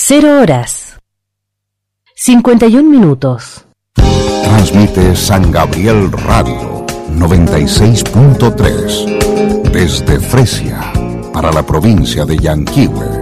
0 horas 51 minutos. Transmite San Gabriel Radio 96.3 desde Fresia para la provincia de Yanquihue.